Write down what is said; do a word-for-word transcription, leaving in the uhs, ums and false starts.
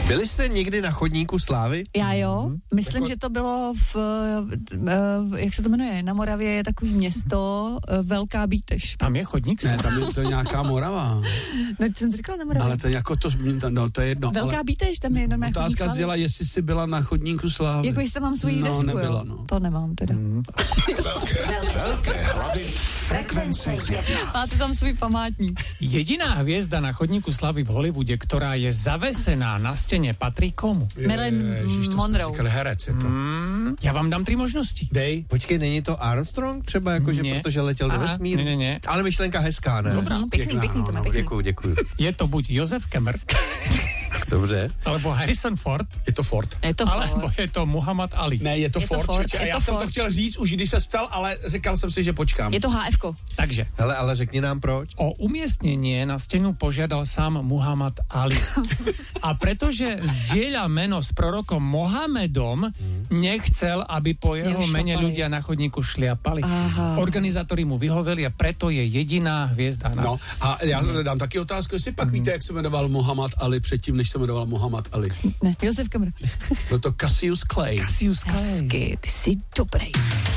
Byli jste někdy na chodníku slávy? Já jo, myslím, Jako... že to bylo v, v, jak se to jmenuje, na Moravě je takový město Velká Bíteš. Tam je chodník? Ne, tam je to nějaká Morava. No, jsem říkala na Moravě. Ale to je jako to, no, to je jedno. Velká ale... Bíteš, tam je normálně chodník Otázka slávy. zněla, jestli jsi byla na chodníku slávy. Jako jestli mám svoji no, desku, nebyla, jo? No. To nemám teda. Mm. Velké hlavy, frekvence jedna. Máte tam svůj památník. Jediná hviezda na chodníku slavy v Hollywoode, ktorá je zavesená na stene, patrí komu? Marilyn Monroe. Herec je to. Mm, já vám dám tři možnosti. Dej. Počkej, není to Armstrong třeba, jakože protože letěl do Aha, vesmíru? Ne, ne, ne. Ale myšlenka hezká, ne? Dobrá, no, pěkný, Pěkná, pěkný, to no, má pěkný. Děkuju, děkuju. Je to buď Josef Kemmer, Dobře. alebo Harrison Ford, Je to Ford. Je to alebo Ford. je to Muhammad Ali. Ne, je to Je to Ford. Ford, Čeče, je já to jsem Ford. to chtěl říct už, když se ptal, ale říkal jsem si, že počkám. Je to há efko. Takže Hele, ale řekni nám proč. o umiestnenie na stenu požiadal sám Muhammad Ali. A pretože zdieľa meno s prorokom Mohamedom, nechcel, aby po jeho Jeho mene šlapali. ľudia na chodníku šliapali. Aha. Organizátori mu vyhoveli a preto je jediná hviezda na... No, a já dám taky otázku, jestli pak víte, jak se jmenoval Muhammad Ali předtím, než se jmenoval Muhammad Ali. Ne, Josef Kemmer. Byl to Cassius Clay. Cassius Clay. Hezky, ty jsi dobrý.